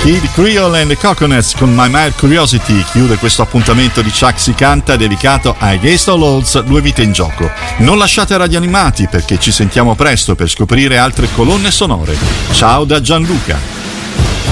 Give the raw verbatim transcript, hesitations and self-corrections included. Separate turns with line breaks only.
Kid Creole and the Coconuts con My Mad Curiosity chiude questo appuntamento di Chuck Si Canta dedicato a Against All Odds, Due Vite in Gioco. Non lasciate Radio Animati perché ci sentiamo presto per scoprire altre colonne sonore. Ciao da Gianluca.